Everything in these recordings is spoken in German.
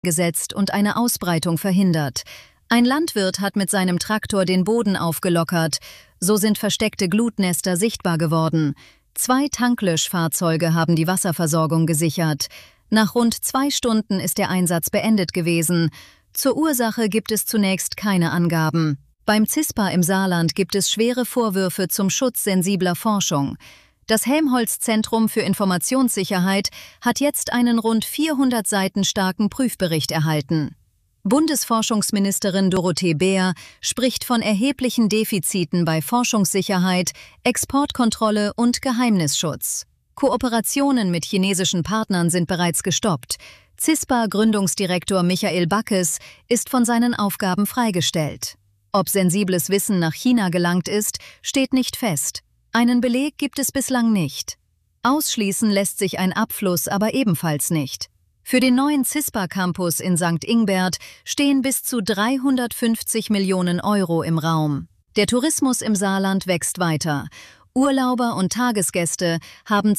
gesetzt und eine Ausbreitung verhindert. Ein Landwirt hat mit seinem Traktor den Boden aufgelockert. So sind versteckte Glutnester sichtbar geworden. 2 Tanklöschfahrzeuge haben die Wasserversorgung gesichert. Nach rund 2 Stunden ist der Einsatz beendet gewesen. Zur Ursache gibt es zunächst keine Angaben. Beim CISPA im Saarland gibt es schwere Vorwürfe zum Schutz sensibler Forschung. Das Helmholtz-Zentrum für Informationssicherheit hat jetzt einen rund 400 Seiten starken Prüfbericht erhalten. Bundesforschungsministerin Dorothee Bär spricht von erheblichen Defiziten bei Forschungssicherheit, Exportkontrolle und Geheimnisschutz. Kooperationen mit chinesischen Partnern sind bereits gestoppt. CISPA-Gründungsdirektor Michael Backes ist von seinen Aufgaben freigestellt. Ob sensibles Wissen nach China gelangt ist, steht nicht fest. Einen Beleg gibt es bislang nicht. Ausschließen lässt sich ein Abfluss aber ebenfalls nicht. Für den neuen CISPA-Campus in St. Ingbert stehen bis zu 350 Millionen Euro im Raum. Der Tourismus im Saarland wächst weiter. Urlauber und Tagesgäste haben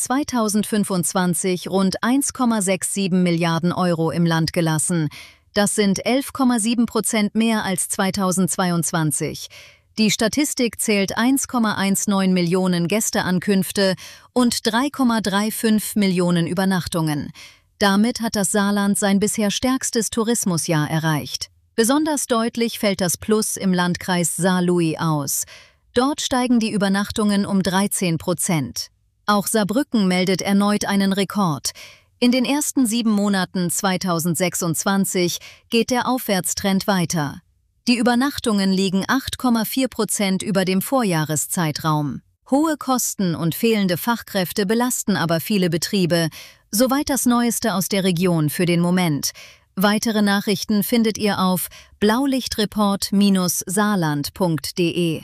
2025 rund 1,67 Milliarden Euro im Land gelassen. Das sind 11,7% mehr als 2022. Die Statistik zählt 1,19 Millionen Gästeankünfte und 3,35 Millionen Übernachtungen. Damit hat das Saarland sein bisher stärkstes Tourismusjahr erreicht. Besonders deutlich fällt das Plus im Landkreis Saarlouis aus. Dort steigen die Übernachtungen um 13%. Auch Saarbrücken meldet erneut einen Rekord. In den ersten 7 Monaten 2026 geht der Aufwärtstrend weiter. Die Übernachtungen liegen 8,4% über dem Vorjahreszeitraum. Hohe Kosten und fehlende Fachkräfte belasten aber viele Betriebe. Soweit das Neueste aus der Region für den Moment. Weitere Nachrichten findet ihr auf blaulichtreport-saarland.de.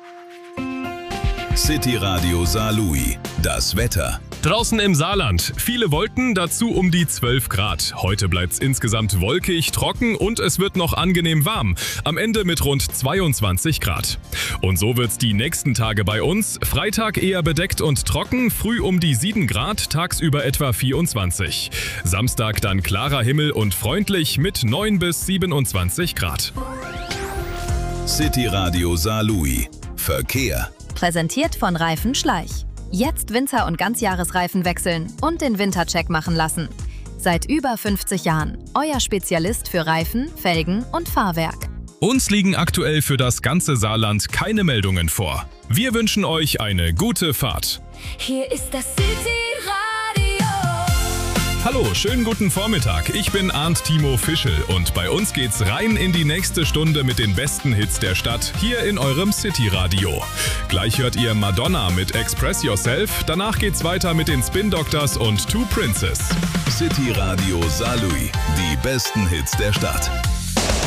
City Radio Saarlouis. Das Wetter. Draußen im Saarland. Viele Wolken, dazu um die 12 Grad. Heute bleibt es insgesamt wolkig, trocken und es wird noch angenehm warm. Am Ende mit rund 22 Grad. Und so wird's die nächsten Tage bei uns. Freitag eher bedeckt und trocken, früh um die 7 Grad, tagsüber etwa 24. Samstag dann klarer Himmel und freundlich mit 9 bis 27 Grad. City Radio Saarlouis. Verkehr. Präsentiert von Reifen Schleich. Jetzt Winter- und Ganzjahresreifen wechseln und den Wintercheck machen lassen. Seit über 50 Jahren euer Spezialist für Reifen, Felgen und Fahrwerk. Uns liegen aktuell für das ganze Saarland keine Meldungen vor. Wir wünschen euch eine gute Fahrt. Hier ist das City Radio. Hallo, schönen guten Vormittag. Ich bin Arndt Timo Fischel und bei uns geht's rein in die nächste Stunde mit den besten Hits der Stadt hier in eurem City Radio. Gleich hört ihr Madonna mit Express Yourself. Danach geht's weiter mit den Spin Doctors und Two Princes. City Radio Saarlouis. Die besten Hits der Stadt.